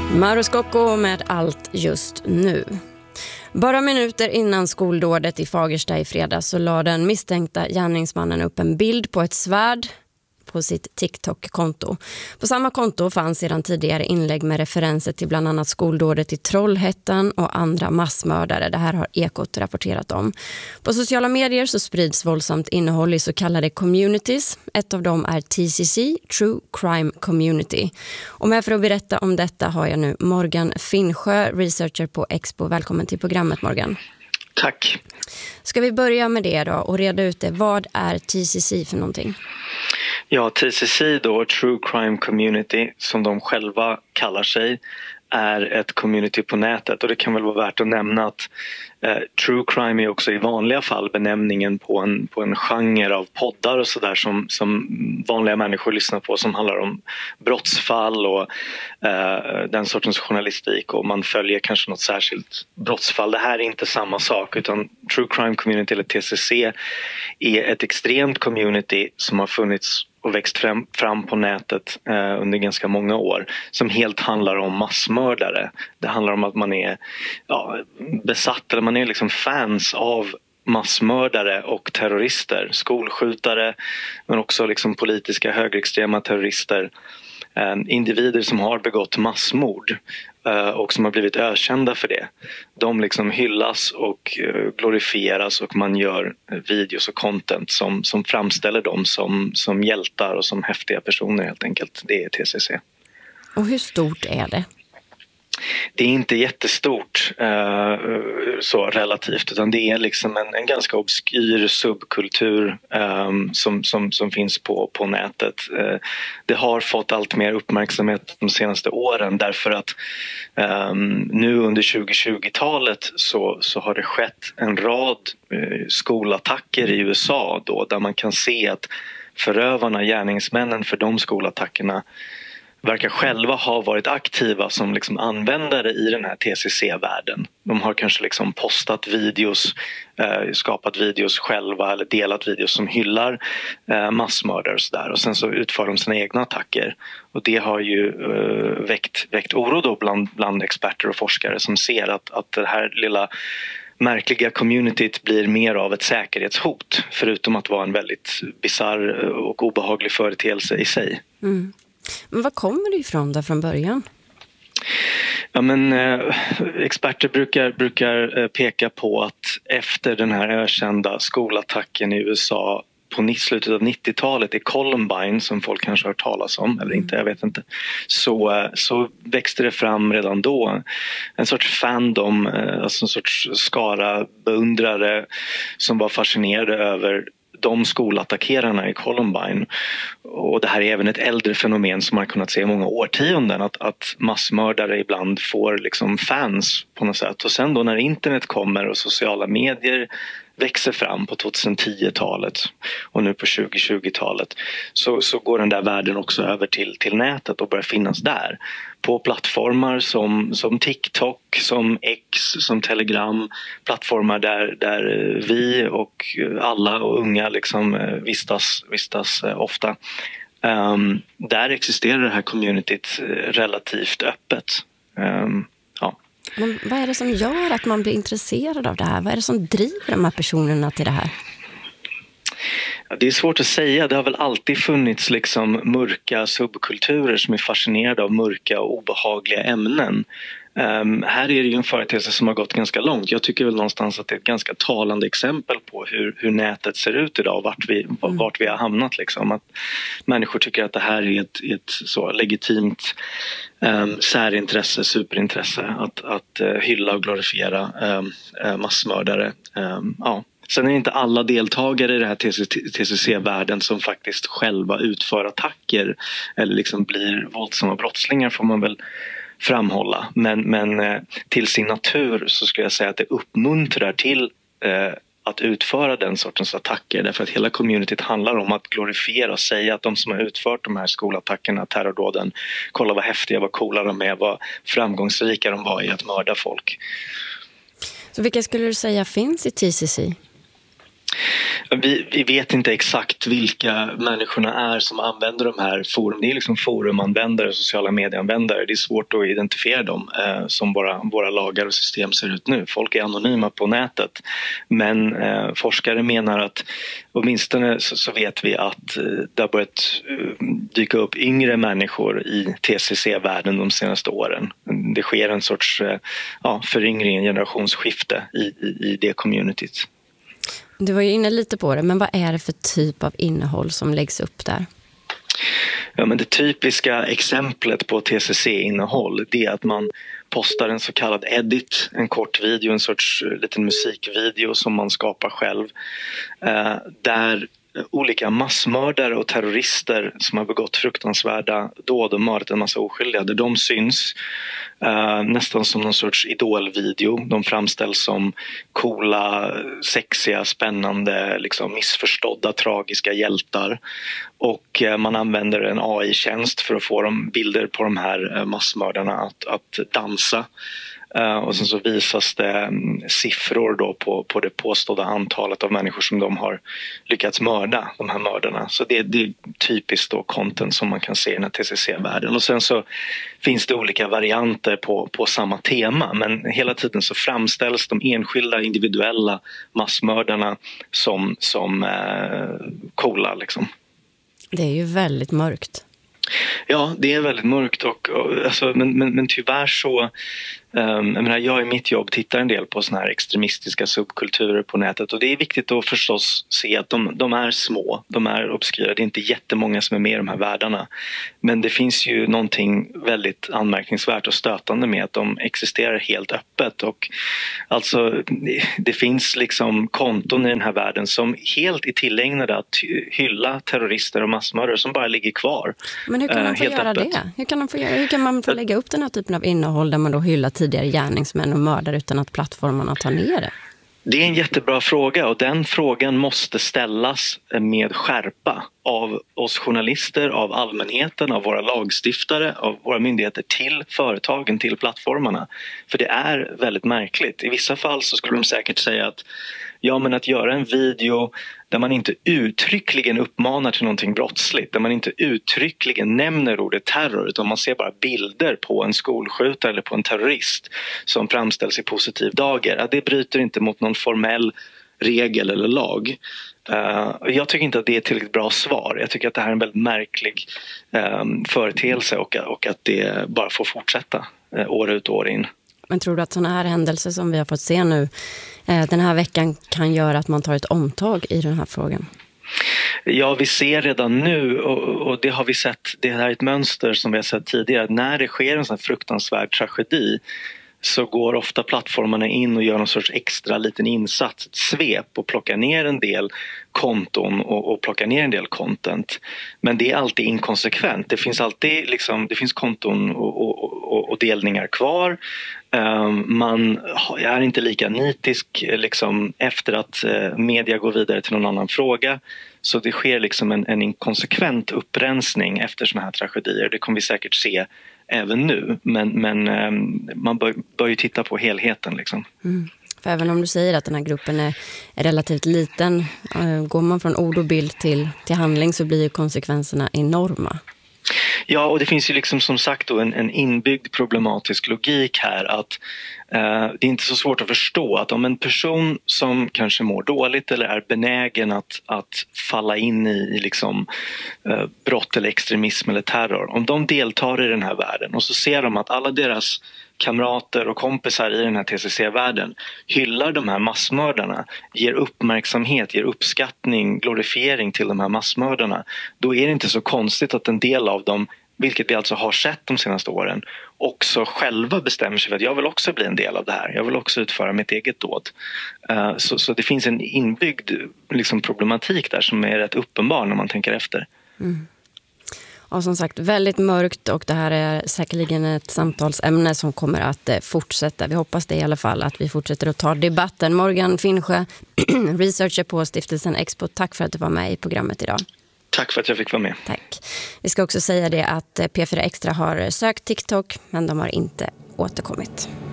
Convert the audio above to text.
Mauro Scocco med Allt just nu. Bara minuter innan skoldådet i Fagersta i fredags så la den misstänkta gärningsmannen upp en bild på ett svärd på sitt TikTok-konto. På samma konto fanns sedan tidigare inlägg med referenser till bland annat skoldådet i Trollhättan och andra massmördare. Det här har Ekot rapporterat om. På sociala medier så sprids våldsamt innehåll i så kallade communities. Ett av dem är TCC, True Crime Community. Och med för att berätta om detta har jag nu Morgan Finnsjö, researcher på Expo. Välkommen till programmet, Morgan. Tack. Ska vi börja med det då och reda ut det. Vad är TCC för någonting? Ja, TCC då, True Crime Community, som de själva kallar sig, är ett community på nätet. Och det kan väl vara värt att nämna att True Crime är också i vanliga fall benämningen på en genre av poddar och sådär som vanliga människor lyssnar på, som handlar om brottsfall och den sortens journalistik, och man följer kanske något särskilt brottsfall. Det här är inte samma sak, utan True Crime Community eller TCC är ett extremt community som har funnits och växt fram på nätet under ganska många år, som helt handlar om massmördare. Det handlar om att man är besatt, eller man är liksom fans av massmördare och terrorister, skolskjutare, men också liksom politiska högerextrema terrorister, individer som har begått massmord och som har blivit ökända för det. De liksom hyllas och glorifieras, och man gör videos och content som framställer dem som hjältar och som häftiga personer helt enkelt. Det är TCC. Och hur stort är det? Det är inte jättestort så relativt, utan det är liksom en ganska obskyr subkultur som finns på nätet. Det har fått allt mer uppmärksamhet de senaste åren, därför att nu under 2020-talet så har det skett en rad skolattacker i USA då, där man kan se att förövarna, gärningsmännen för de skolattackerna, verkar själva ha varit aktiva som liksom användare i den här TCC-världen. De har kanske liksom postat videos, skapat videos själva eller delat videos som hyllar massmördare och sådär. Och sen så utför de sina egna attacker. Och det har ju väckt oro då bland experter och forskare som ser att det här lilla märkliga communityt blir mer av ett säkerhetshot, förutom att vara en väldigt bizarr och obehaglig företeelse i sig. Mm. Men vad kommer det ifrån där från början? Ja, men experter brukar peka på att efter den här ökända skolattacken i USA på slutet av 90-talet i Columbine, som folk kanske har hört talas om eller inte, jag vet inte, så växte det fram redan då en sorts fandom, alltså en sorts skara beundrare som var fascinerade över de skolattackerarna i Columbine. Och det här är även ett äldre fenomen som man har kunnat se i många årtionden, att massmördare ibland får liksom fans på något sätt. Och sen då när internet kommer och sociala medier växer fram på 2010-talet och nu på 2020-talet, så går den där världen också över till nätet och börjar finnas där. På plattformar som TikTok, som X, som Telegram, plattformar där vi och alla och unga liksom vistas ofta. Där existerar det här communityt relativt öppet. Men vad är det som gör att man blir intresserad av det här? Vad är det som driver de här personerna till det här? Ja, det är svårt att säga. Det har väl alltid funnits liksom mörka subkulturer som är fascinerade av mörka och obehagliga ämnen. Här är det ju en företeelse som har gått ganska långt. Jag tycker väl någonstans att det är ett ganska talande exempel på hur nätet ser ut idag och vart vi har hamnat. Liksom. Att människor tycker att det här är ett så legitimt särintresse, superintresse att hylla och glorifiera massmördare. Sen är det inte alla deltagare i det här TCC-världen som faktiskt själva utför attacker eller liksom blir våldsamma brottslingar, får man väl framhålla. Men till sin natur så skulle jag säga att det uppmuntrar till att utföra den sortens attacker, därför att hela communityt handlar om att glorifiera och säga att de som har utfört de här skolattackerna, terrordåden, kolla vad häftiga, vad coola de är, vad framgångsrika de var i att mörda folk. Så vilka skulle du säga finns i TCC? Vi vet inte exakt vilka människorna är som använder de här forum. Det är liksom forumanvändare, sociala medieanvändare. Det är svårt att identifiera dem som våra lagar och system ser ut nu. Folk är anonyma på nätet. Men forskare menar att åtminstone så vet vi att det har börjat dyka upp yngre människor i TCC-världen de senaste åren. Det sker en sorts föryngring, en generationsskifte i det communityt. Du var ju inne lite på det, men vad är det för typ av innehåll som läggs upp där? Ja, men det typiska exemplet på TCC-innehåll, det är att man postar en så kallad edit, en kort video, en sorts liten musikvideo som man skapar själv, där olika massmördare och terrorister som har begått fruktansvärda dåd och mördat en massa oskyldiga, där de syns nästan som någon sorts idolvideo. De framställs som coola, sexiga, spännande, liksom missförstådda, tragiska hjältar. Och man använder en AI-tjänst för att få bilder på de här massmördarna att dansa. Och sen så visas det siffror då på det påstådda antalet av människor som de har lyckats mörda, de här mördarna. Så det är typiskt då content som man kan se i den här TCC-världen. Och sen så finns det olika varianter på samma tema, men hela tiden så framställs de enskilda individuella massmördarna som coola liksom. Det är ju väldigt mörkt. Ja, det är väldigt mörkt men tyvärr så jag i mitt jobb tittar en del på såna här extremistiska subkulturer på nätet, och det är viktigt att förstås se att de är små, de är obskyra, det är inte jättemånga som är med i de här världarna, men det finns ju någonting väldigt anmärkningsvärt och stötande med att de existerar helt öppet. Och alltså det finns liksom konton i den här världen som helt är tillägnade att hylla terrorister och massmördare som bara ligger kvar. Men hur kan de få göra öppet? Det? Hur kan man få lägga upp den här typen av innehåll där man då hyllar tidigare gärningsmän och mördare utan att plattformarna tar ner det? Det är en jättebra fråga, och den frågan måste ställas med skärpa av oss journalister, av allmänheten, av våra lagstiftare, av våra myndigheter till företagen, till plattformarna. För det är väldigt märkligt. I vissa fall så skulle de säkert säga att att göra en video där man inte uttryckligen uppmanar till någonting brottsligt, där man inte uttryckligen nämner ordet terror, utan man ser bara bilder på en skolskjutare eller på en terrorist som framställs i positiv dager. Det bryter inte mot någon formell regel eller lag. Jag tycker inte att det är ett tillräckligt bra svar. Jag tycker att det här är en väldigt märklig företeelse och att det bara får fortsätta år ut och år in. Men tror du att sådana här händelser som vi har fått se nu den här veckan kan göra att man tar ett omtag i den här frågan? Ja, vi ser redan nu, och det har vi sett, det här är ett mönster som vi har sett tidigare, när det sker en sån här fruktansvärd tragedi så går ofta plattformarna in och gör någon sorts extra liten insats, ett svep, och plockar ner en del konton och plockar ner en del content. Men det är alltid inkonsekvent. Det finns alltid det finns konton och delningar kvar. Man är inte lika nitisk efter att media går vidare till någon annan fråga. Så det sker en inkonsekvent upprensning efter såna här tragedier. Det kommer vi säkert se även nu, men man bör ju titta på helheten . För även om du säger att den här gruppen är relativt liten, går man från ord och bild till handling så blir ju konsekvenserna enorma. Ja, och det finns ju som sagt då en inbyggd problematisk logik här, att det är inte så svårt att förstå att om en person som kanske mår dåligt eller är benägen att falla in i brott eller extremism eller terror, om de deltar i den här världen och så ser de att alla deras kamrater och kompisar i den här TCC-världen hyllar de här massmördarna, ger uppmärksamhet, ger uppskattning, glorifiering till de här massmördarna, då är det inte så konstigt att en del av dem, vilket vi alltså har sett de senaste åren, också själva bestämmer sig för att jag vill också bli en del av det här. Jag vill också utföra mitt eget dåd. Så det finns en inbyggd problematik där som är rätt uppenbar när man tänker efter. Mm. Och som sagt, väldigt mörkt, och det här är säkerligen ett samtalsämne som kommer att fortsätta. Vi hoppas det i alla fall, att vi fortsätter att ta debatten. Morgan Finnsjö, researcher på Stiftelsen Expo, tack för att du var med i programmet idag. Tack för att jag fick vara med. Tack. Vi ska också säga det att P4 Extra har sökt TikTok, men de har inte återkommit.